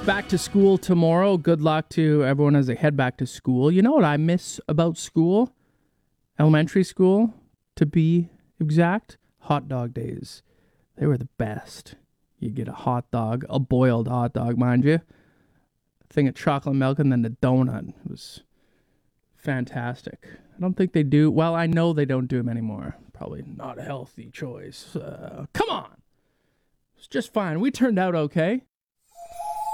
Back to school tomorrow. Good luck to everyone as they head back to school. You know what I miss about school? Elementary school, to be exact. Hot dog days. They were the best. You get a hot dog, a boiled hot dog, mind you. A thing of chocolate milk and then the donut. It was fantastic. I don't think they do. Well, I know they don't do them anymore. Probably not a healthy choice. Come on. It's just fine. We turned out okay.